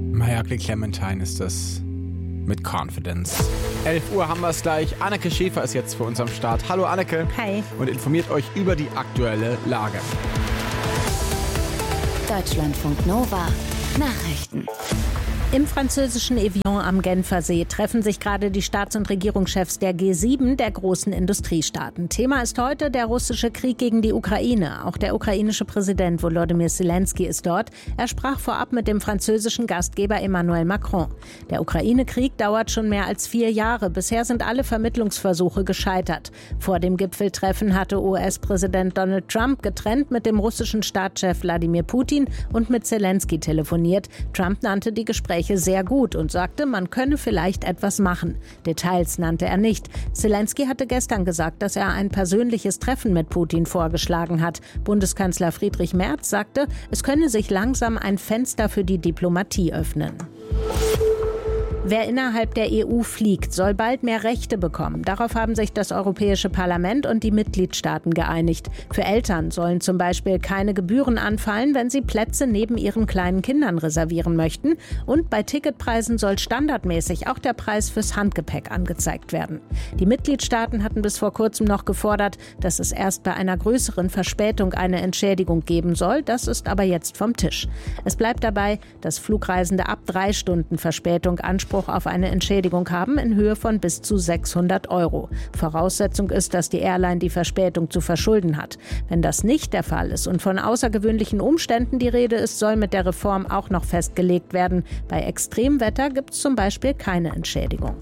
Mariah Clementine ist das mit Confidence. 11 Uhr haben wir es gleich. Anneke Schäfer ist jetzt für uns am Start. Hallo Anneke. Hi. Und informiert euch über die aktuelle Lage. Deutschlandfunk Nova Nachrichten. Im französischen Evian am Genfersee treffen sich gerade die Staats- und Regierungschefs der G7, der großen Industriestaaten. Thema ist heute der russische Krieg gegen die Ukraine. Auch der ukrainische Präsident Volodymyr Zelensky ist dort. Er sprach vorab mit dem französischen Gastgeber Emmanuel Macron. Der Ukraine-Krieg dauert schon mehr als 4 Jahre. Bisher sind alle Vermittlungsversuche gescheitert. Vor dem Gipfeltreffen hatte US-Präsident Donald Trump getrennt mit dem russischen Staatschef Wladimir Putin und mit Zelensky telefoniert. Trump nannte die Gespräche sehr gut und sagte, man könne vielleicht etwas machen. Details nannte er nicht. Zelensky hatte gestern gesagt, dass er ein persönliches Treffen mit Putin vorgeschlagen hat. Bundeskanzler Friedrich Merz sagte, es könne sich langsam ein Fenster für die Diplomatie öffnen. Wer innerhalb der EU fliegt, soll bald mehr Rechte bekommen. Darauf haben sich das Europäische Parlament und die Mitgliedstaaten geeinigt. Für Eltern sollen zum Beispiel keine Gebühren anfallen, wenn sie Plätze neben ihren kleinen Kindern reservieren möchten. Und bei Ticketpreisen soll standardmäßig auch der Preis fürs Handgepäck angezeigt werden. Die Mitgliedstaaten hatten bis vor kurzem noch gefordert, dass es erst bei einer größeren Verspätung eine Entschädigung geben soll. Das ist aber jetzt vom Tisch. Es bleibt dabei, dass Flugreisende ab 3 Stunden Verspätung Anspruch auf eine Entschädigung haben in Höhe von bis zu 600 €. Voraussetzung ist, dass die Airline die Verspätung zu verschulden hat. Wenn das nicht der Fall ist und von außergewöhnlichen Umständen die Rede ist, soll mit der Reform auch noch festgelegt werden. Bei Extremwetter gibt es zum Beispiel keine Entschädigung.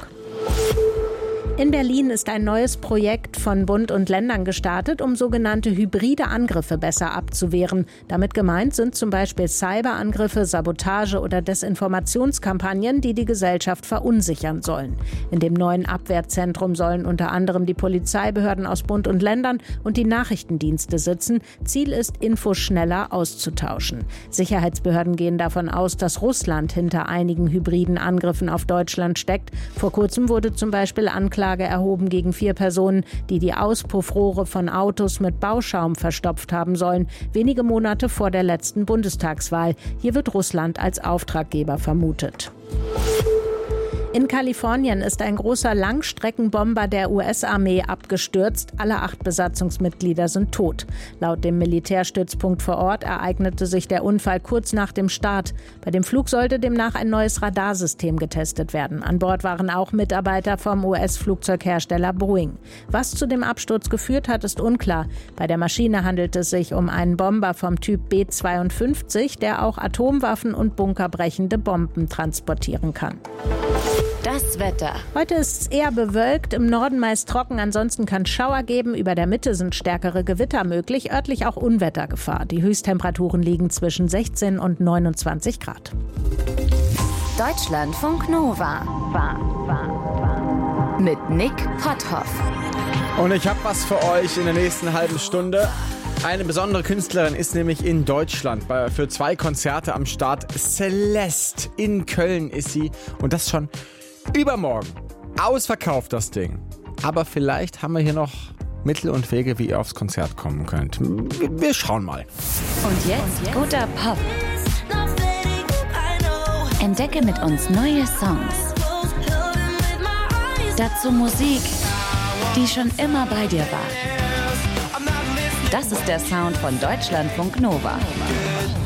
In Berlin ist ein neues Projekt von Bund und Ländern gestartet, um sogenannte hybride Angriffe besser abzuwehren. Damit gemeint sind zum Beispiel Cyberangriffe, Sabotage oder Desinformationskampagnen, die die Gesellschaft verunsichern sollen. In dem neuen Abwehrzentrum sollen unter anderem die Polizeibehörden aus Bund und Ländern und die Nachrichtendienste sitzen. Ziel ist, Infos schneller auszutauschen. Sicherheitsbehörden gehen davon aus, dass Russland hinter einigen hybriden Angriffen auf Deutschland steckt. Vor kurzem wurde zum Beispiel Anklage erhoben gegen 4 Personen, die die Auspuffrohre von Autos mit Bauschaum verstopft haben sollen, wenige Monate vor der letzten Bundestagswahl. Hier wird Russland als Auftraggeber vermutet. In Kalifornien ist ein großer Langstreckenbomber der US-Armee abgestürzt. Alle 8 Besatzungsmitglieder sind tot. Laut dem Militärstützpunkt vor Ort ereignete sich der Unfall kurz nach dem Start. Bei dem Flug sollte demnach ein neues Radarsystem getestet werden. An Bord waren auch Mitarbeiter vom US-Flugzeughersteller Boeing. Was zu dem Absturz geführt hat, ist unklar. Bei der Maschine handelt es sich um einen Bomber vom Typ B-52, der auch Atomwaffen und bunkerbrechende Bomben transportieren kann. Das Wetter. Heute ist es eher bewölkt, im Norden meist trocken, ansonsten kann es Schauer geben. Über der Mitte sind stärkere Gewitter möglich, örtlich auch Unwettergefahr. Die Höchsttemperaturen liegen zwischen 16 und 29 Grad. Deutschlandfunk Nova. Mit Nick Potthoff. Und ich habe was für euch in der nächsten halben Stunde. Eine besondere Künstlerin ist nämlich in Deutschland für 2 Konzerte am Start. Celeste in Köln ist sie und das schon übermorgen. Ausverkauft das Ding. Aber vielleicht haben wir hier noch Mittel und Wege, wie ihr aufs Konzert kommen könnt. Wir schauen mal. Und jetzt guter Pop. Entdecke mit uns neue Songs. Dazu Musik, die schon immer bei dir war. Das ist der Sound von Deutschlandfunk Nova.